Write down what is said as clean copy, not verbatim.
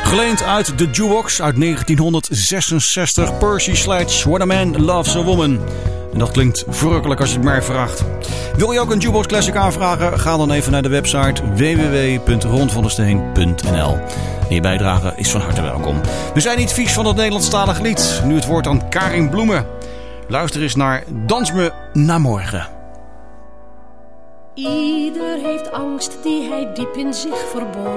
Geleend uit de jukebox uit 1966. Percy Sledge, What a Man Loves a Woman. En dat klinkt verrukkelijk als je het mij vraagt. Wil je ook een Jukebox Classic aanvragen? Ga dan even naar de website www.ronvandesteen.nl. En je bijdrage is van harte welkom. We zijn niet vies van het Nederlandstalige lied. Nu het woord aan Karin Bloemen. Luister eens naar Dans me naar morgen. Ieder heeft angst die hij diep in zich verborgen